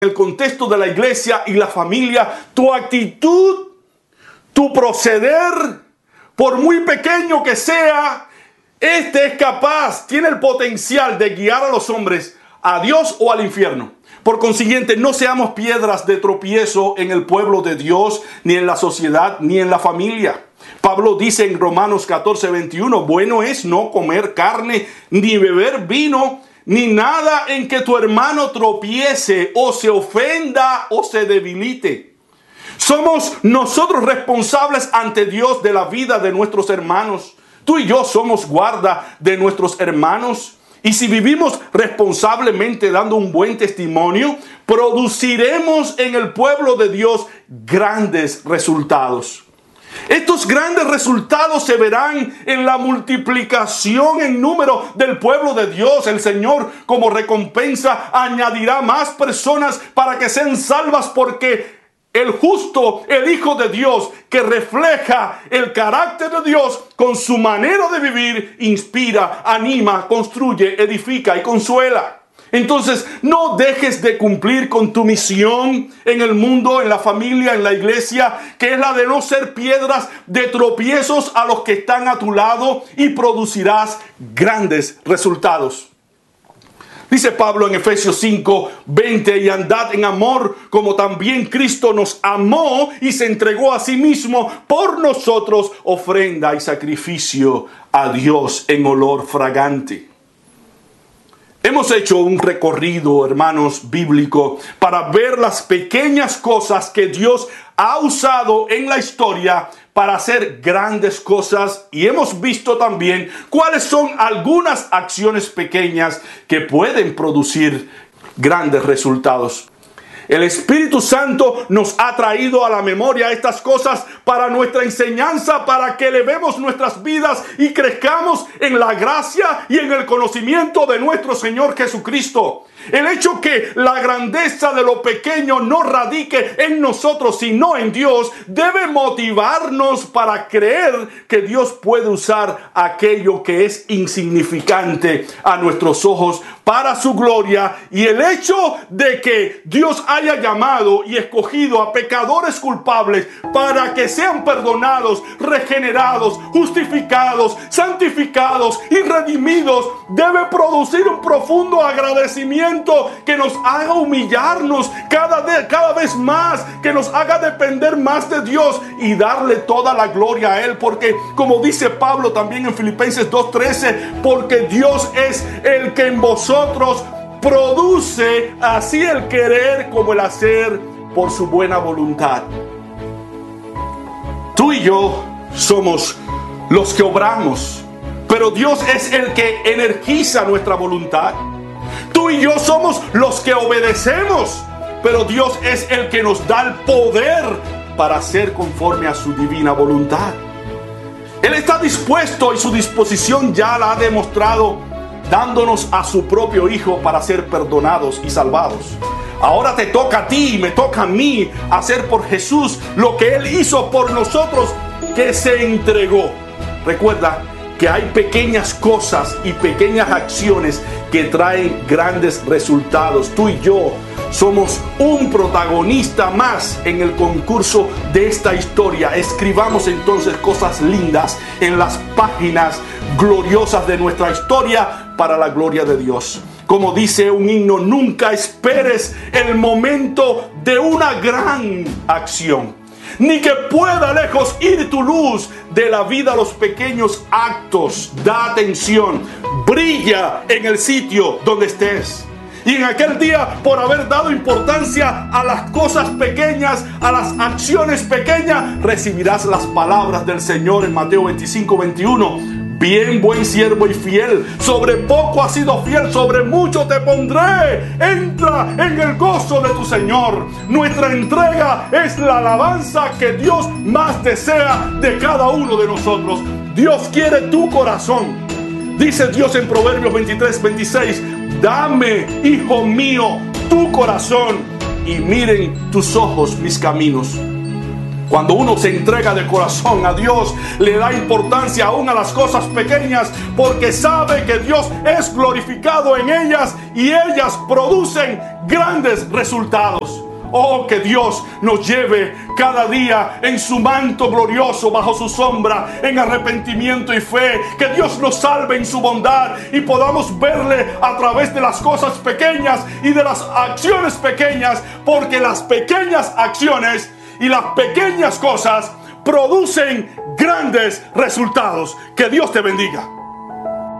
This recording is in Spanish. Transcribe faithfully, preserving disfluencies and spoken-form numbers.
el contexto de la iglesia y la familia, tu actitud, tu proceder, por muy pequeño que sea, este es capaz, tiene el potencial de guiar a los hombres a Dios o al infierno. Por consiguiente, no seamos piedras de tropiezo en el pueblo de Dios, ni en la sociedad, ni en la familia. Pablo dice en Romanos catorce, veintiuno, bueno es no comer carne, ni beber vino, ni nada en que tu hermano tropiece, o se ofenda, o se debilite. Somos nosotros responsables ante Dios de la vida de nuestros hermanos. Tú y yo somos guarda de nuestros hermanos. Y si vivimos responsablemente dando un buen testimonio, produciremos en el pueblo de Dios grandes resultados. Estos grandes resultados se verán en la multiplicación en número del pueblo de Dios. El Señor, como recompensa, añadirá más personas para que sean salvas, porque el justo, el Hijo de Dios, que refleja el carácter de Dios con su manera de vivir, inspira, anima, construye, edifica y consuela. Entonces, no dejes de cumplir con tu misión en el mundo, en la familia, en la iglesia, que es la de no ser piedras de tropiezos a los que están a tu lado, y producirás grandes resultados. Dice Pablo en Efesios cinco, veinte, y andad en amor como también Cristo nos amó y se entregó a sí mismo por nosotros, ofrenda y sacrificio a Dios en olor fragante. Hemos hecho un recorrido, hermanos, bíblico para ver las pequeñas cosas que Dios ha usado en la historia para hacer grandes cosas, y hemos visto también cuáles son algunas acciones pequeñas que pueden producir grandes resultados. El Espíritu Santo nos ha traído a la memoria estas cosas para nuestra enseñanza, para que elevemos nuestras vidas y crezcamos en la gracia y en el conocimiento de nuestro Señor Jesucristo. El hecho que la grandeza de lo pequeño no radique en nosotros, sino en Dios, debe motivarnos para creer que Dios puede usar aquello que es insignificante a nuestros ojos para su gloria. Y el hecho de que Dios haya llamado y escogido a pecadores culpables para que sean perdonados, regenerados, justificados, santificados y redimidos, debe producir un profundo agradecimiento que nos haga humillarnos cada, de, cada vez más, que nos haga depender más de Dios y darle toda la gloria a Él, porque como dice Pablo también en Filipenses dos trece, porque Dios es el que en vosotros produce así el querer como el hacer por su buena voluntad. Tú y yo somos los que obramos, pero Dios es el que energiza nuestra voluntad. Tú y yo somos los que obedecemos, pero Dios es el que nos da el poder para hacer conforme a su divina voluntad. Él está dispuesto y su disposición ya la ha demostrado, dándonos a su propio Hijo para ser perdonados y salvados. Ahora te toca a ti y me toca a mí hacer por Jesús lo que Él hizo por nosotros, que se entregó. Recuerda que hay pequeñas cosas y pequeñas acciones que traen grandes resultados. Tú y yo somos un protagonista más en el concurso de esta historia. Escribamos entonces cosas lindas en las páginas gloriosas de nuestra historia para la gloria de Dios. Como dice un himno, nunca esperes el momento de una gran acción, ni que pueda lejos ir tu luz de la vida a los pequeños actos. Da atención, brilla en el sitio donde estés. Y en aquel día, por haber dado importancia a las cosas pequeñas, a las acciones pequeñas, recibirás las palabras del Señor en Mateo veinticinco, veintiuno. Bien, buen siervo y fiel, sobre poco has sido fiel, sobre mucho te pondré. Entra en el gozo de tu Señor. Nuestra entrega es la alabanza que Dios más desea de cada uno de nosotros. Dios quiere tu corazón. Dice Dios en Proverbios veintitrés, veintiséis, dame, hijo mío, tu corazón y miren tus ojos mis caminos. Cuando uno se entrega de corazón a Dios, le da importancia aún a las cosas pequeñas, porque sabe que Dios es glorificado en ellas y ellas producen grandes resultados. Oh, que Dios nos lleve cada día en su manto glorioso, bajo su sombra, en arrepentimiento y fe. Que Dios nos salve en su bondad y podamos verle a través de las cosas pequeñas y de las acciones pequeñas, porque las pequeñas acciones y las pequeñas cosas producen grandes resultados. Que Dios te bendiga.